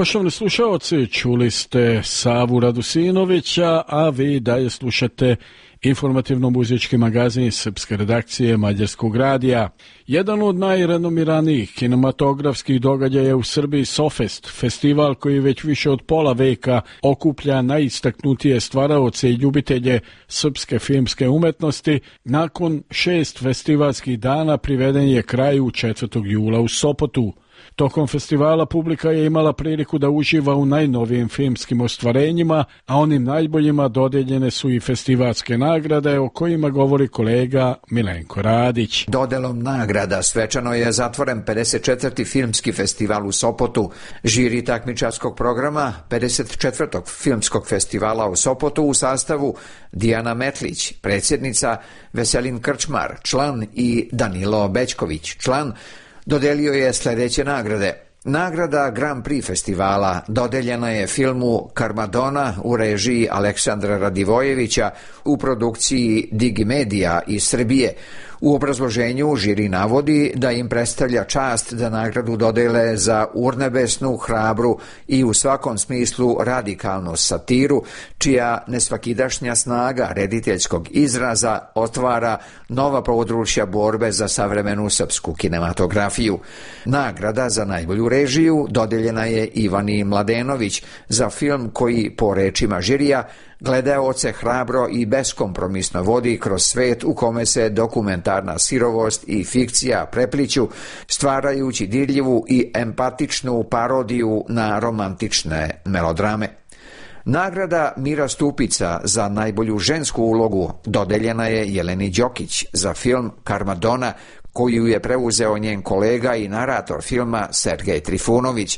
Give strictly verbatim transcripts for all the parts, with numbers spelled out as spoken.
Poštovani slušaoci, čuli ste Savu Radusinovića, a vi dalje slušate informativno-muzički magazin srpske redakcije Mađarskog radija. Jedan od najrenomiranijih kinematografskih događaja u Srbiji, Sofest, festival koji već više od pola veka okuplja najistaknutije stvaraoce i ljubitelje srpske filmske umetnosti, nakon šest festivalskih dana priveden je kraju četvrtog jula u Sopotu. Tokom festivala publika je imala priliku da uživa u najnovijim filmskim ostvarenjima, a onim najboljima dodeljene su i festivalske nagrade o kojima govori kolega Milenko Radić. Dodelom nagrada svečano je zatvoren pedeset četvrti filmski festival u Sopotu. Žiri takmičarskog programa pedeset četvrtog filmskog festivala u Sopotu u sastavu Dijana Metlić, predsjednica, Veselin Krčmar, član, i Danilo Bećković, član, dodelio je sljedeće nagrade. Nagrada Grand Prix festivala dodeljena je filmu Karmadona u režiji Aleksandra Radivojevića u produkciji Digimedija iz Srbije. U obrazloženju žiri navodi da im predstavlja čast da nagradu dodele za urnebesnu, hrabru i u svakom smislu radikalnu satiru, čija nesvakidašnja snaga rediteljskog izraza otvara nova područja borbe za savremenu srpsku kinematografiju. Nagrada za najbolju režiju dodeljena je Ivani Mladenović za film koji, po rečima žirija, gledaoce hrabro i beskompromisno vodi kroz svet u kome se dokumentarna sirovost i fikcija prepliću, stvarajući dirljivu i empatičnu parodiju na romantične melodrame. Nagrada Mira Stupica za najbolju žensku ulogu dodeljena je Jeleni Đokić za film Karmadona, koju je preuzeo njen kolega i narator filma Sergej Trifunović.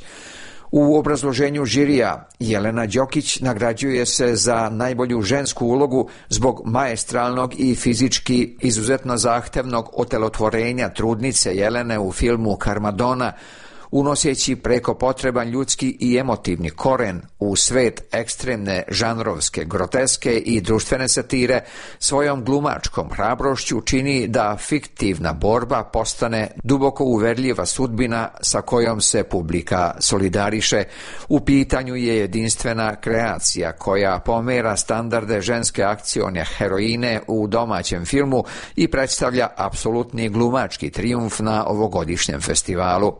U obrazloženju žirija Jelena Đokić nagrađuje se za najbolju žensku ulogu zbog maestralnog i fizički izuzetno zahtevnog otelotvorenja trudnice Jelene u filmu Karmadona, unoseći preko potreban ljudski i emotivni koren u svet ekstremne žanrovske groteske i društvene satire, svojom glumačkom hrabrošću čini da fiktivna borba postane duboko uverljiva sudbina sa kojom se publika solidariše. U pitanju je jedinstvena kreacija koja pomera standarde ženske akcione heroine u domaćem filmu i predstavlja apsolutni glumački trijumf na ovogodišnjem festivalu.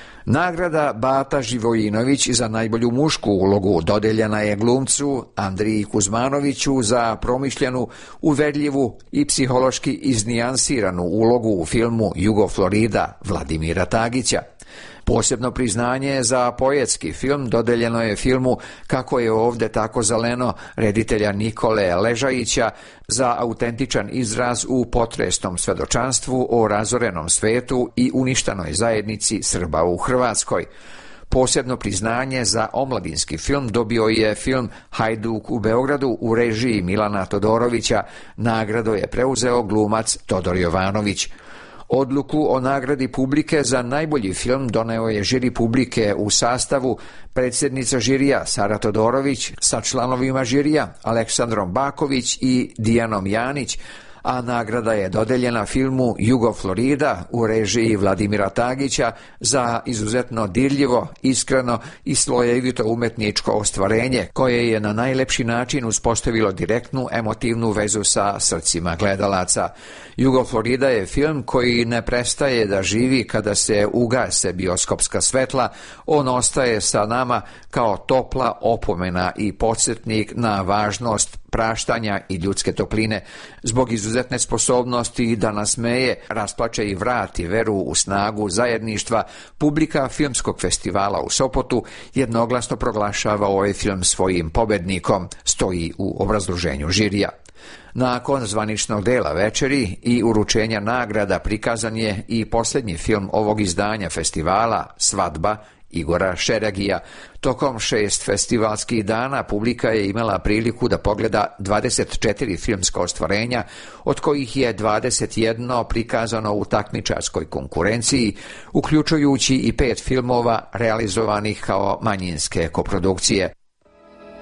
Nagrada Bata Živojinović za najbolju mušku ulogu dodeljena je glumcu Andriji Kuzmanoviću za promišljenu, uverljivu i psihološki iznijansiranu ulogu u filmu Jugo Florida Vladimira Tagića. Posebno priznanje za poetski film dodeljeno je filmu Kako je ovde tako zeleno reditelja Nikole Ležajića za autentičan izraz u potresnom svedočanstvu o razorenom svetu i uništanoj zajednici Srba u Hrvatskoj. Posebno priznanje za omladinski film dobio je film Hajduk u Beogradu u režiji Milana Todorovića. Nagradu je preuzeo glumac Todor Jovanović. Odluku o nagradi publike za najbolji film doneo je žiri publike u sastavu predsjednica žirija Sara Todorović sa članovima žirija Aleksandrom Baković i Dijanom Janić, a nagrada je dodeljena filmu Jugo Florida u režiji Vladimira Tagića za izuzetno dirljivo, iskreno i slojevito umetničko ostvarenje koje je na najlepši način uspostavilo direktnu emotivnu vezu sa srcima gledalaca. Jugo Florida je film koji ne prestaje da živi kada se ugase bioskopska svetla. On ostaje sa nama kao topla opomena i podsjetnik na važnost praštanja i ljudske topline. Zbog izuzetne sposobnosti da nasmeje, rasplače i vrati veru u snagu zajedništva, publika filmskog festivala u Sopotu jednoglasno proglašava ovaj film svojim pobednikom, stoji u obrazloženju žirija. Nakon zvaničnog dela večeri i uručenja nagrada prikazan je i posljednji film ovog izdanja festivala, Svadba Igora Šeragija. Tokom šest festivalskih dana publika je imala priliku da pogleda dvadeset četiri filmska ostvarenja, od kojih je dvadeset jedno prikazano u takmičarskoj konkurenciji, uključujući i pet filmova realizovanih kao manjinske koprodukcije.